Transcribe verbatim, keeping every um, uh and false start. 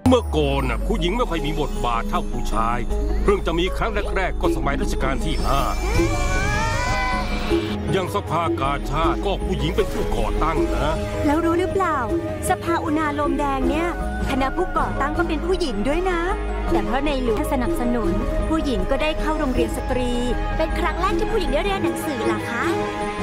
เมื่อก่อนน่ะผู้หญิงไม่ค่อยมีบทบาทเท่าผู้ชายเพิ่งจะมีครั้งแรกๆก็สมัยรัชกาลที่ห้าอย่างสภากาชาดก็ผู้หญิงเป็นผู้ก่อตั้งนะแล้วรู้หรือเปล่าสภาอุณาโลมแดงเนี่ยคณะผู้ก่อตั้งก็เป็นผู้หญิงด้วยนะแต่เพราะในหลวงสนับสนุนผู้หญิงก็ได้เข้าโรงเรียนสตรีเป็นครั้งแรกที่ผู้หญิงได้เรียนหนังสือเหรอคะ